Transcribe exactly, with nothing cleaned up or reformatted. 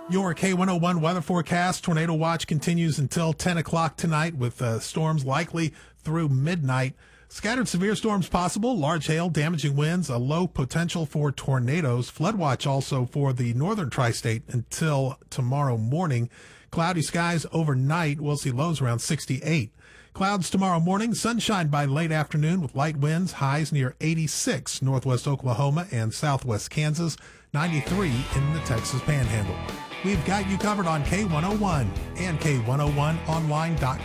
Your K one oh one weather forecast. Tornado watch continues until ten o'clock tonight with uh, storms likely through midnight. Scattered severe storms possible, large hail, damaging winds, a low potential for tornadoes. Flood watch also for the northern tri-state until tomorrow morning. Cloudy skies overnight. We'll see lows around sixty-eight. Clouds tomorrow morning, sunshine by late afternoon with light winds, highs near eighty-six, northwest Oklahoma and southwest Kansas, ninety-three in the Texas Panhandle. We've got you covered on K one oh one and K one oh one online dot com.